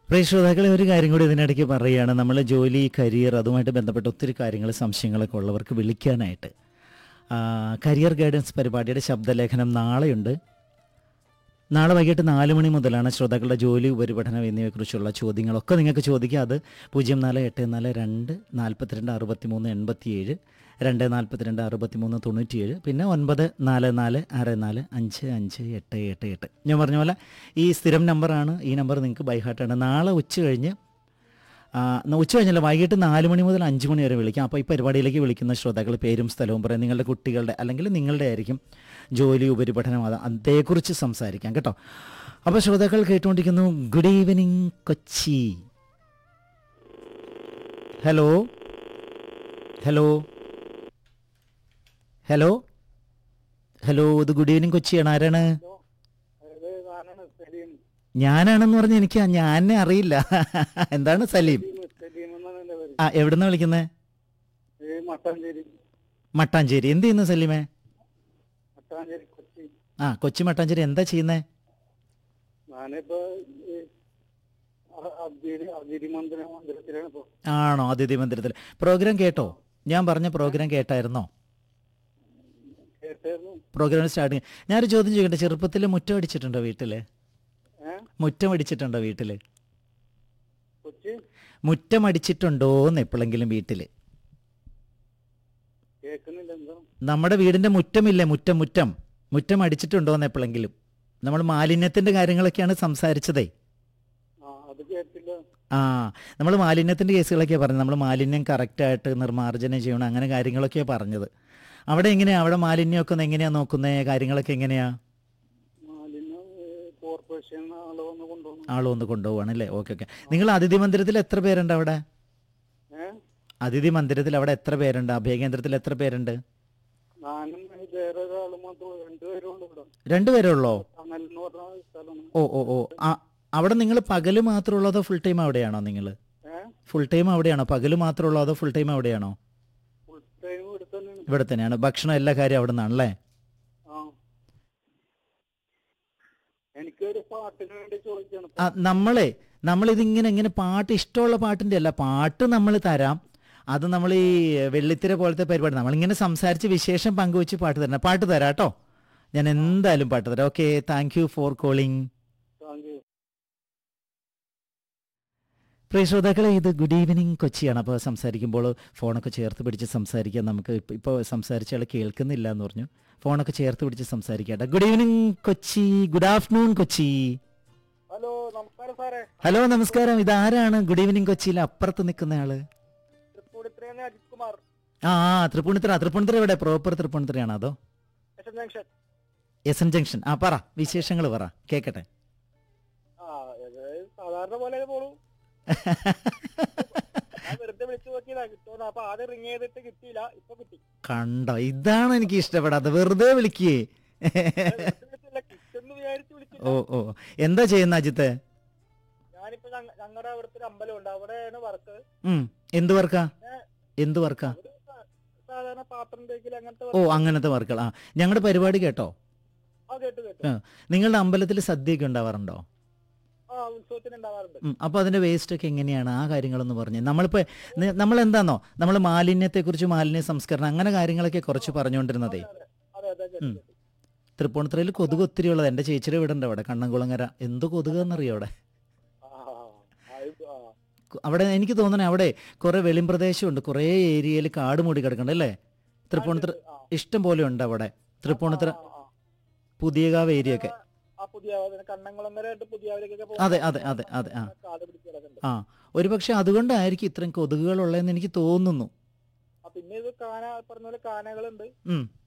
പ്രിയ ശ്രോതാക്കളെ, ഒരു കാര്യം കൂടി ഇതിനിടയ്ക്ക് പറയുകയാണ്. നമ്മൾ ജോലി, കരിയർ, അതുമായിട്ട് ബന്ധപ്പെട്ട ഒത്തിരി കാര്യങ്ങൾ, സംശയങ്ങളൊക്കെ ഉള്ളവർക്ക് വിളിക്കാനായിട്ട് കരിയർ ഗൈഡൻസ് പരിപാടിയുടെ ശബ്ദലേഖനം നാളെയുണ്ട്. നാളെ വൈകിട്ട് 4 മണി മുതലാണ് ശ്രോതാക്കളുടെ ജോലി, ഉപരിപഠനം എന്നിവയെക്കുറിച്ചുള്ള ചോദ്യങ്ങളൊക്കെ നിങ്ങൾക്ക് ചോദിക്കുക. അത് 0484 2 42 63 87 2 42 63 97, പിന്നെ 9446455888. ഞാൻ പറഞ്ഞ പോലെ ഈ സ്ഥിരം നമ്പറാണ്. ഈ നമ്പർ നിങ്ങൾക്ക് ബൈഹാർട്ടാണ്. നാളെ ഉച്ച കഴിഞ്ഞല്ല, വൈകിട്ട് 4 മണി മുതൽ 5 മണി വരെ വിളിക്കാം. അപ്പോൾ ഈ പരിപാടിയിലേക്ക് വിളിക്കുന്ന ശ്രോതാക്കൾ പേരും സ്ഥലവും പറയാം. നിങ്ങളുടെ കുട്ടികളുടെ അല്ലെങ്കിൽ നിങ്ങളുടെ ആയിരിക്കും ജോലി, ഉപരിപഠനം, അതേക്കുറിച്ച് സംസാരിക്കാം കേട്ടോ. അപ്പോൾ ശ്രോതാക്കൾ കേട്ടുകൊണ്ടിരിക്കുന്നു good evening Kochi. Hello hello hello hello ഇത് ഗുഡ് ഈവനിങ് കൊച്ചിയാണ്. ആരാണ്? ഞാനാണെന്ന് പറഞ്ഞ എനിക്ക് ഞാൻ അറിയില്ല. എന്താണ് സലീം? എവിടുന്ന വിളിക്കുന്നത്? മട്ടാഞ്ചേരി. എന്ത് ചെയ്യുന്നു സലീമേ? കൊച്ചി മട്ടാഞ്ചേരി. എന്താ ചെയ്യുന്നേ? ആണോ? അതിഥി മന്ദിരത്തിൽ പ്രോഗ്രാം കേട്ടോ? ഞാൻ പറഞ്ഞ പ്രോഗ്രാം കേട്ടായിരുന്നോ? Programme starting. ഞാനൊരു ചോദ്യം ചോദിക്കട്ടെ. ചെറുപ്പത്തിൽ മുറ്റം അടിച്ചിട്ടുണ്ടോ വീട്ടില്? മുറ്റം അടിച്ചിട്ടുണ്ടോ വീട്ടില്? മുറ്റം അടിച്ചിട്ടുണ്ടോന്ന് എപ്പോഴെങ്കിലും വീട്ടില്? നമ്മുടെ വീടിന്റെ മുറ്റമില്ലേ, മുറ്റം അടിച്ചിട്ടുണ്ടോന്ന് എപ്പോഴെങ്കിലും? നമ്മൾ മാലിന്യത്തിന്റെ കാര്യങ്ങളൊക്കെയാണ് സംസാരിച്ചതേ. നമ്മൾ മാലിന്യത്തിന്റെ കേസുകളൊക്കെയാണ് പറഞ്ഞത്. നമ്മൾ മാലിന്യം കറക്റ്റായിട്ട് നിർമ്മാർജ്ജനം ചെയ്യണം, അങ്ങനെ കാര്യങ്ങളൊക്കെയാണ് പറഞ്ഞത്. അവിടെ എങ്ങനെയാ? അവിടെ മാലിന്യമൊക്കെ എങ്ങനെയാ നോക്കുന്നത്? കാര്യങ്ങളൊക്കെ എങ്ങനെയാ? ആളൊന്ന് കൊണ്ടുപോവാണല്ലേ? ഓക്കെ. നിങ്ങൾ അതിഥി മന്ദിരത്തിൽ എത്ര പേരുണ്ട് അവിടെ? അതിഥി മന്ദിരത്തിൽ അവിടെ എത്ര പേരുണ്ട്? അഭയകേന്ദ്രത്തിൽ എത്ര പേരുണ്ട്? 2 പേരേ ഉള്ളോ? ഓ. അവിടെ നിങ്ങൾ പകല് മാത്രമുള്ളോ അതോ ഫുൾ ടൈം അവിടെയാണോ? നിങ്ങൾ ഫുൾ ടൈം അവിടെയാണോ? പകല് മാത്രമുള്ളോ അതോ ഫുൾ ടൈം അവിടെയാണോ? ഇവിടെ തന്നെയാണ്. ഭക്ഷണം എല്ലാ കാര്യം അവിടെ നിന്നാണല്ലേ? നമ്മളിതിങ്ങനെ പാട്ട്, ഇഷ്ടമുള്ള പാട്ടിന്റെ അല്ല, പാട്ട് നമ്മൾ തരാം. അത് നമ്മൾ ഈ വെള്ളിത്തിര പോലത്തെ പരിപാടി, നമ്മളിങ്ങനെ സംസാരിച്ച് വിശേഷം പങ്കുവെച്ച് പാട്ട് തരണം. പാട്ട് തരാം കേട്ടോ. ഞാൻ എന്തായാലും പാട്ട് തരാം. Okay, thank you for calling. പ്രിയ ശ്രോതാക്കളെ, ഇത് ഗുഡ് ഈവനിങ് കൊച്ചിയാണ്. അപ്പോൾ സംസാരിക്കുമ്പോൾ ഫോണൊക്കെ ചേർത്ത് പിടിച്ച് സംസാരിക്കാം. നമുക്ക് ഇപ്പോൾ സംസാരിച്ച ആൾ കേൾക്കുന്നില്ല എന്ന് പറഞ്ഞു. ഫോണൊക്കെ ചേർത്ത് പിടിച്ച് സംസാരിക്കട്ടെ. Good evening Kochi, good afternoon Kochi. Hello നമസ്കാരം. ഇതാരാണ് ഗുഡ് ഈവനിങ് കൊച്ചിയിൽ അപ്പുറത്ത് നിൽക്കുന്ന ആള്? തൃപ്പൂണിത്തുറ എവിടെ? പ്രോപ്പർ തൃപ്പൂണിത്തുറയാണോ അതോ എസ് എൻ ജംഗ്ഷൻ? പറ, വിശേഷങ്ങൾ പറ, കേക്കട്ടെ. കണ്ടോ, ഇതാണ് എനിക്ക് ഇഷ്ടപ്പെടാത്ത. വെറുതെ വിളിക്കേ. ഓ എന്താ ചെയ്യുന്ന അജിത്ത്? എന്ത് വർക്കാ? അങ്ങനത്തെ വർക്കുകൾ. ഞങ്ങളുടെ പരിപാടി കേട്ടോ? നിങ്ങളുടെ അമ്പലത്തിൽ സദ്യയൊക്കെ ഉണ്ടാവാറുണ്ടോ? അപ്പൊ അതിന്റെ വേസ്റ്റ് ഒക്കെ എങ്ങനെയാണ്? ആ കാര്യങ്ങളൊന്ന് പറഞ്ഞു. നമ്മളെന്താന്നോ, നമ്മൾ മാലിന്യത്തെക്കുറിച്ച്, മാലിന്യ സംസ്കരണം, അങ്ങനെ കാര്യങ്ങളൊക്കെ കുറച്ച് പറഞ്ഞുകൊണ്ടിരുന്നതേ. തൃപ്പൂണിത്തുറയിൽ കൊതുക് ഒത്തിരി ഉള്ളത്. എന്റെ ചേച്ചിയുടെ വീടുണ്ട് അവിടെ, കണ്ണംകുളങ്ങര. എന്ത് കൊതുകെന്നറിയോ അവിടെ? അവിടെ എനിക്ക് തോന്നണേ അവിടെ കുറെ വെളിമ്പ്രദേശമുണ്ട്, കുറെ ഏരിയയിൽ കാട് മൂടി കിടക്കണ്ട അല്ലേ? തൃപ്പൂണിത്തുറ ഇഷ്ടം പോലെ ഉണ്ട് അവിടെ. തൃപ്പൂണിത്തുറ പുതിയകാവ് ഏരിയ ഒക്കെ. അതെ. ഒരു പക്ഷെ അതുകൊണ്ടായിരിക്കും ഇത്രയും കൊതുകുകൾ ഉള്ളതെന്ന് എനിക്ക് തോന്നുന്നു.